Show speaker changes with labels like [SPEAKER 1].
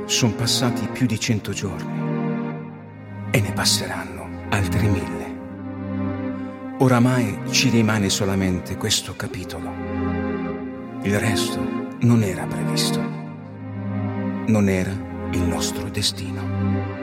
[SPEAKER 1] Sono passati più di 100 giorni e ne passeranno altri 1000. Oramai ci rimane solamente questo capitolo. Il resto non era previsto. Non era il nostro destino.